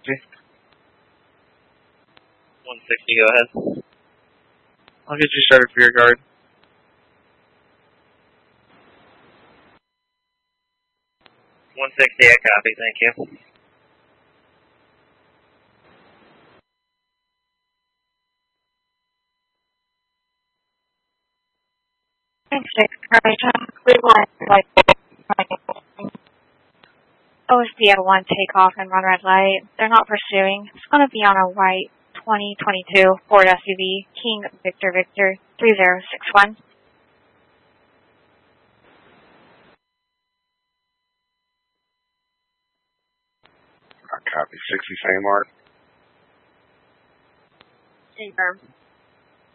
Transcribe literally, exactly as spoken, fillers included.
sixty. one sixty, go ahead. I'll get you started for your guard. one sixty, I copy, thank you. Thanks, information. We want like O S D at one takeoff and run red light. They're not pursuing. It's going to be on a white twenty twenty-two Ford S U V, King Victor Victor three zero six one. I copy. sixty, same mark. Confirm.